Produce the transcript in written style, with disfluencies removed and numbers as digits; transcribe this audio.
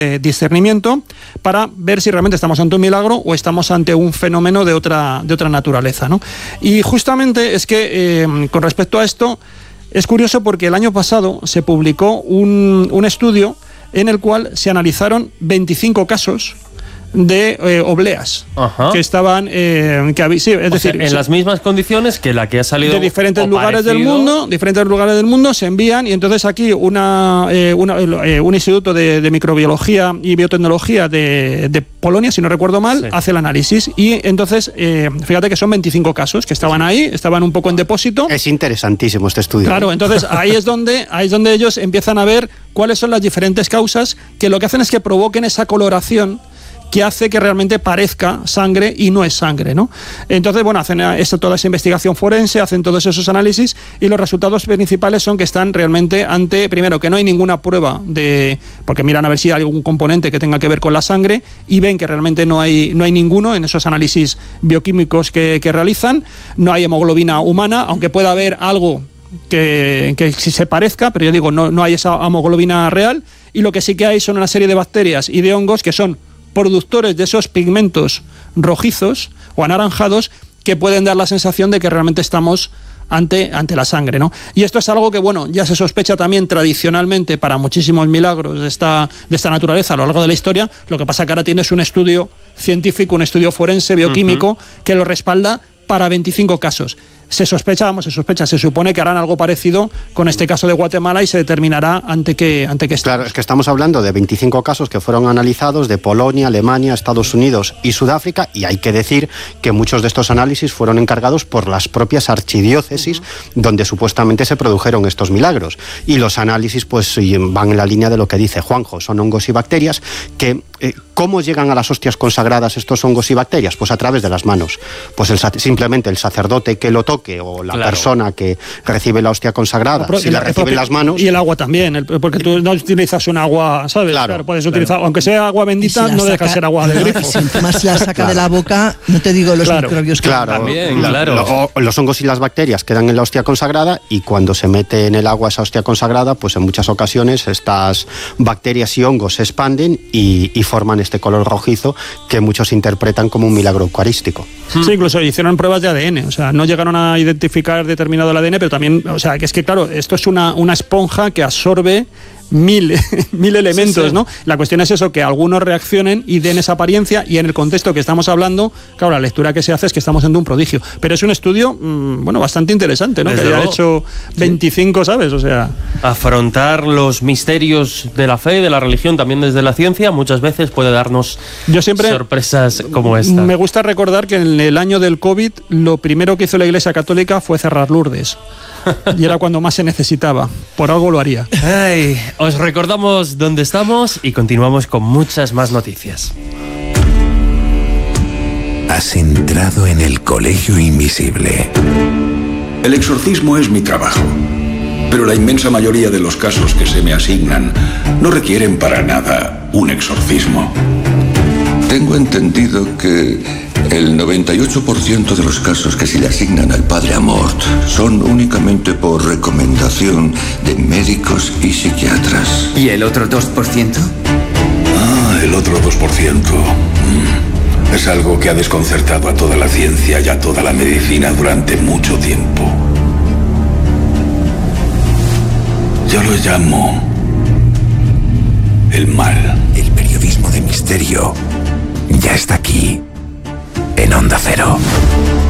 discernimiento para ver si realmente estamos ante un milagro o estamos ante un fenómeno de otra naturaleza, ¿no? Y justamente es que con respecto a esto es curioso porque el año pasado se publicó un estudio en el cual se analizaron 25 casos de obleas. Ajá. Que estaban es decir, en las mismas condiciones que la que ha salido de diferentes lugares del mundo se envían, y entonces aquí un instituto de microbiología y biotecnología de Polonia, si no recuerdo mal, hace el análisis, y entonces fíjate que son 25 casos que estaban ahí, estaban un poco en depósito. Es interesantísimo este estudio. Claro, entonces ahí es donde ellos empiezan a ver cuáles son las diferentes causas que lo que hacen es que provoquen esa coloración que hace que realmente parezca sangre y no es sangre, ¿no? Entonces, bueno, hacen toda esa investigación forense, hacen todos esos análisis, y los resultados principales son que están realmente ante, primero, que no hay ninguna prueba porque miran a ver si hay algún componente que tenga que ver con la sangre, y ven que realmente no hay ninguno en esos análisis bioquímicos que realizan. No hay hemoglobina humana, aunque pueda haber algo que sí se parezca, pero yo digo, no hay esa hemoglobina real, y lo que sí que hay son una serie de bacterias y de hongos que son productores de esos pigmentos rojizos o anaranjados que pueden dar la sensación de que realmente estamos ante la sangre, ¿no? Y esto es algo que, bueno, ya se sospecha también tradicionalmente para muchísimos milagros de esta naturaleza a lo largo de la historia. Lo que pasa que ahora tienes un estudio científico, un estudio forense, bioquímico, que lo respalda para 25 casos. Se supone que harán algo parecido con este caso de Guatemala, y se determinará ante qué estamos. Claro, es que estamos hablando de 25 casos que fueron analizados de Polonia, Alemania, Estados Unidos y Sudáfrica, y hay que decir que muchos de estos análisis fueron encargados por las propias archidiócesis donde supuestamente se produjeron estos milagros. Y los análisis pues van en la línea de lo que dice Juanjo, son hongos y bacterias que... ¿Cómo llegan a las hostias consagradas estos hongos y bacterias? Pues a través de las manos. Pues simplemente el sacerdote que lo toque, o la persona que recibe la hostia consagrada, si la recibe en las manos... Y el agua también, porque tú no utilizas un agua, ¿sabes? Claro, puedes utilizar, aunque sea agua bendita, no deja ser agua de grifo. Si encima la saca de la boca, no te digo los microbios que... Los hongos y las bacterias quedan en la hostia consagrada, y cuando se mete en el agua esa hostia consagrada, pues en muchas ocasiones estas bacterias y hongos se expanden y forman este color rojizo que muchos interpretan como un milagro eucarístico. Sí, incluso hicieron pruebas de ADN, o sea, no llegaron a identificar determinado el ADN, pero también, o sea, que es que claro, esto es una esponja que absorbe mil elementos, ¿no? La cuestión es eso, que algunos reaccionen y den esa apariencia, y en el contexto que estamos hablando, claro, la lectura que se hace es que estamos ante un prodigio. Pero es un estudio, bastante interesante, ¿no? Desde que hayan hecho 25, ¿sabes? O sea... Afrontar los misterios de la fe y de la religión también desde la ciencia muchas veces puede darnos sorpresas como esta. Me gusta recordar que en el año del COVID lo primero que hizo la Iglesia Católica fue cerrar Lourdes. Y era cuando más se necesitaba. Por algo lo haría. Ay, os recordamos dónde estamos y continuamos con muchas más noticias. Has entrado en el Colegio Invisible. El exorcismo es mi trabajo, pero la inmensa mayoría de los casos que se me asignan no requieren para nada un exorcismo. Tengo entendido que el 98% de los casos que se le asignan al padre Amort son únicamente por recomendación de médicos y psiquiatras. ¿Y el otro 2%? El otro 2%. Es algo que ha desconcertado a toda la ciencia y a toda la medicina durante mucho tiempo. Yo lo llamo el mal. El periodismo de misterio ya está aquí, en Onda Cero.